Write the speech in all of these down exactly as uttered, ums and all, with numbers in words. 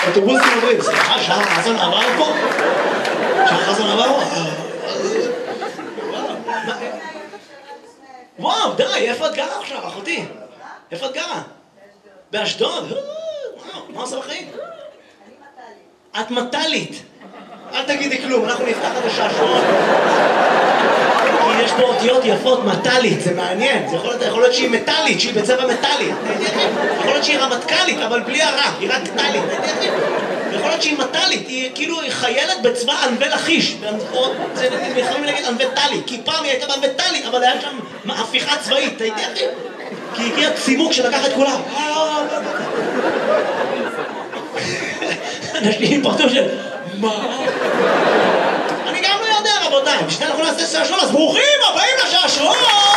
אוטובוסים עוברים, סליחה, שחר חסון עבר פה? שחר חסון עבר פה? וואו, די, איפה את גרה עכשיו, אחותי? איפה את גרה? באשדוד? וואו, מה עושה בחיים? את מטלית. אל תגידי כלום, אנחנו נפתח את השעשועון. כי יש פה אותיות יפות, מטלית, זה מעניין. זה יכול להיות, יכול להיות שהיא מטלית, שהיא בצבע מטלי. יכול להיות שהיא רמטכ"לית, אבל בלי הרע, היא רק טלית. יכול להיות שהיא מטלית, היא כאילו חיילת בצבא ענבי לכיש. זה יכולים להגיד ענבי טלי, כי פעם היא הייתה בענבי טלי, אבל היה שם הפיכה צבאית, אתה יודע? כי הגיע צימוק שלקח את כולם. אנשים פרטו של... מה? אני גם לא יודע, רבותיי. בשביל אנחנו נעשה שעשועון, אז ברוכים הבאים לשעשועון!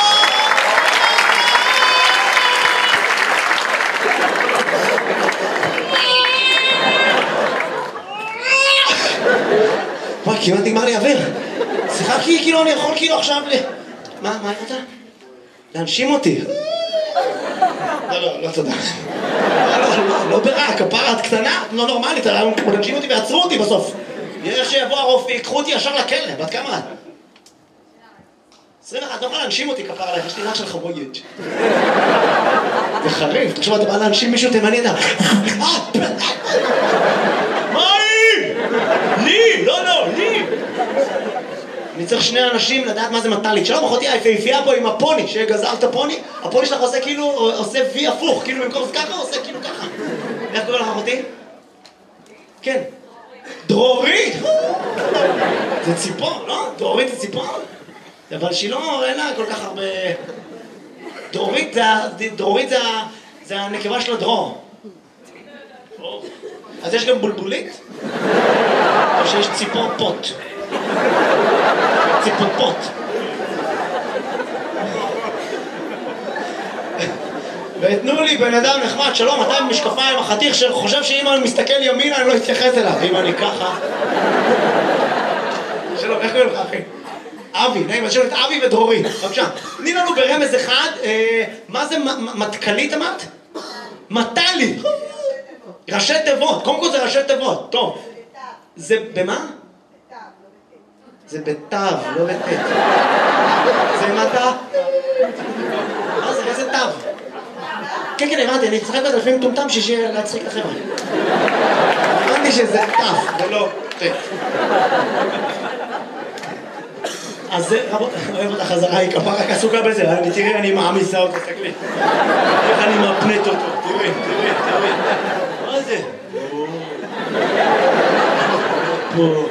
וואי, כמעט נגמר לי אוויר. שיחקתי כאילו, אני יכול כאילו עכשיו ל... מה, מה אתה? להנשים אותי. לא, לא, לא תודה. לא ברע, כפרה את קטנה, לא נורמלית, להנשים אותי ועצרו אותי בסוף. יש שיבוא הרופא, יקחו אותי ישר לכלא, בת כמה את? עשרים ואחת, לא יכולה להנשים אותי כפרה עליך, יש לי רך של חבויג'. זה חריף, תחשוב, אתה בא להנשים מישהו תימני, אתה... מה היא? לי, לא, לא, לי. אני צריך שני אנשים לדעת מה זה מטלית. שלום, אחותי היפהפייה פה עם הפוני, שגזר את הפוני, הפוני שלך עושה כאילו, עושה וי הפוך, כאילו במקום זה ככה, עושה כאילו ככה. איך קורא לך, אחותי? כן. דרורית! זה ציפור, לא? דרורית זה ציפור? אבל שהיא לא, אין לה כל כך הרבה... דרורית זה, דרורית זה, זה הנקבה של הדרור. אז יש גם בולבולית? או שיש ציפור פוט? ציפור פוט. ותנו לי בן אדם נחמד, שלום, אתה עם משקפיים, החתיך שחושב שאם אני מסתכל ימינה אני לא אתייחס אליו, אם אני ככה. שלום, איך קוראים לך אחי? אבי, נעים, אז שלום את אבי ודרורית, בבקשה. תני לנו ברמז אחד, מה זה מטכלית אמרת? מטלי. ראשי תיבות, קודם כל זה ראשי תיבות, טוב. זה במה? זה בתו, לא בתת. זה מטה? מה זה, איזה תו? כן, כן, הבנתי, אני צחק על לפעמים טומטם שישי להצחיק לכם. הבנתי שזה תף, ולא תת. אז זה, רבות, אוהב אותה חזרה, היא כפה רק עסוקה בזה, תראי, אני מעמיסה אותו, תסתכלי. איך אני מפנט אותו, תראי, תראי, תראי. מה זה? פה.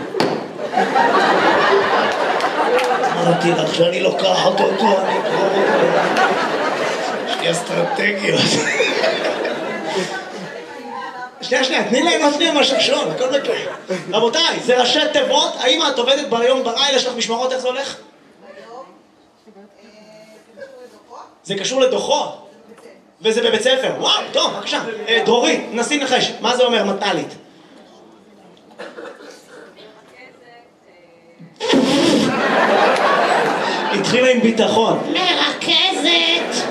אמרתי לך שאני לוקחת אותו, אני אקרור אותו. יש לי אסטרטגיות. שנייה, שנייה, תני להם עוד שנייה מהשעשועון, הכל בטוח. רבותיי, זה ראשי תיבות, האם את עובדת ביום בלילה, יש לך משמרות, איך זה הולך? ביום, זה קשור לדוחות. זה קשור לדוחות? וזה בבית ספר, וואו, טוב, בבקשה. דרורית, נסי נחש, מה זה אומר מטלית? התחילה עם ביטחון. מרכזת.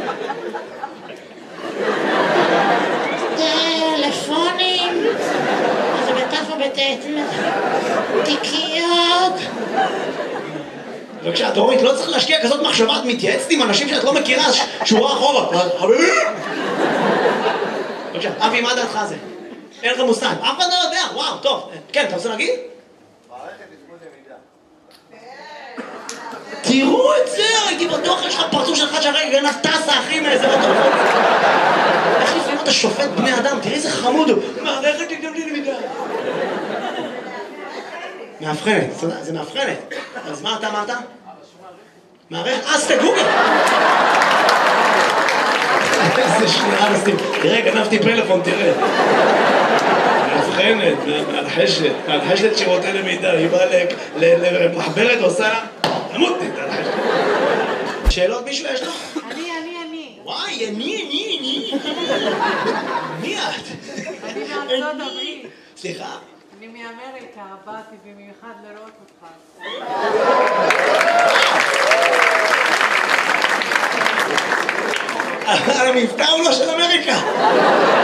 טלפונים. זה בתף או בתת. תיקיות. בבקשה, דרורית, לא צריך להשקיע כזאת מחשבה, את מתייעצת עם אנשים שאת לא מכירה, שורה אחורה. חביבי! בבקשה, אבי, מה דעתך זה? אין לך מושג. אף אחד לא יודע, וואו, טוב. כן, אתה רוצה להגיד? תראו את זה, הייתי בטוח, יש לך פרצוף שלך שהרגע גנב טסה, אחי, מאיזה בטוח. איך לפעמים אתה שופט בני אדם? תראי איזה חמוד הוא. מערכת תגדם לי למידה. מאבחנת, זה מאבחנת. אז מה אתה אמרת? מערכת, אז תגוגל. איזה שנייה נשים. תראה, גנבתי פלאפון, תראה. מאבחנת, מהלחשת, מהלחשת שירותי למידה. היא באה למחברת ועושה לה... תמות נתן לך. שאלות מישהו יש לך? אני, אני, אני. וואי, אני, אני, אני. מי את? אני מארצות הברית. סליחה? אני מאמריקה, באתי במיוחד לראות אותך. המבטא הוא לא של אמריקה.